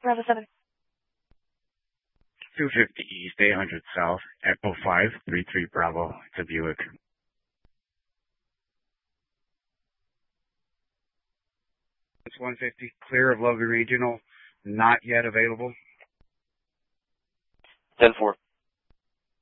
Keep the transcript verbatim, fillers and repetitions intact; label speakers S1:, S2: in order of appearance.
S1: Bravo seven.
S2: two fifty East, eight hundred South, Echo five, three three Bravo. It's a Buick. It's one fifty, clear of Logan Regional, not yet available.
S3: ten four.